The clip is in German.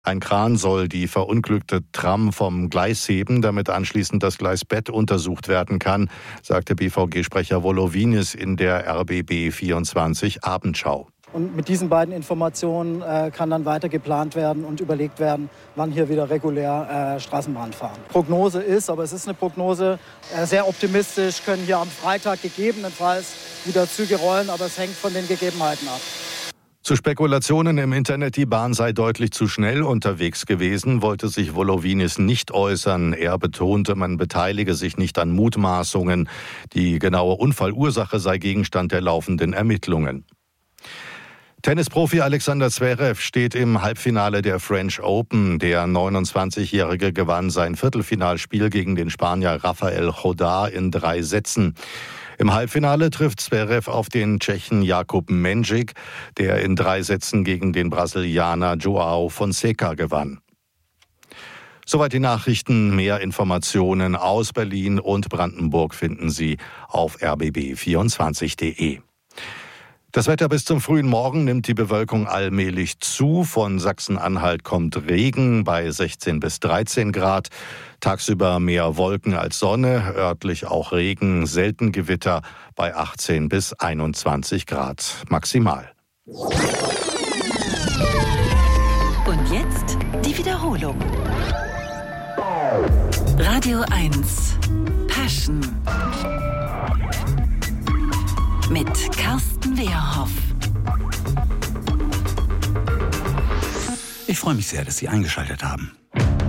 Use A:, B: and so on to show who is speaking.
A: Ein Kran soll die verunglückte Tram vom Gleis heben, damit anschließend das Gleisbett untersucht werden kann, sagte BVG-Sprecher Wolowinis in der RBB 24 Abendschau.
B: Und mit diesen beiden Informationen kann dann weiter geplant werden und überlegt werden, wann hier wieder regulär Straßenbahn fahren. Prognose ist, aber es ist eine Prognose, sehr optimistisch, können hier am Freitag gegebenenfalls wieder Züge rollen, aber es hängt von den Gegebenheiten ab.
A: Zu Spekulationen im Internet, die Bahn sei deutlich zu schnell unterwegs gewesen, wollte sich Wolowinis nicht äußern. Er betonte, man beteilige sich nicht an Mutmaßungen. Die genaue Unfallursache sei Gegenstand der laufenden Ermittlungen. Tennisprofi Alexander Zverev steht im Halbfinale der French Open. Der 29-Jährige gewann sein Viertelfinalspiel gegen den Spanier Rafael Chodar in 3 Sätzen. Im Halbfinale trifft Zverev auf den Tschechen Jakub Mendžík, der in 3 Sätzen gegen den Brasilianer João Fonseca gewann. Soweit die Nachrichten. Mehr Informationen aus Berlin und Brandenburg finden Sie auf rbb24.de. Das Wetter bis zum frühen Morgen nimmt die Bewölkung allmählich zu. Von Sachsen-Anhalt kommt Regen bei 16 bis 13 Grad. Tagsüber mehr Wolken als Sonne, örtlich auch Regen, selten Gewitter bei 18 bis 21 Grad maximal.
C: Und jetzt die Wiederholung. Radio 1 Passion mit Carsten Wehrhoff.
D: Ich freue mich sehr, dass Sie eingeschaltet haben.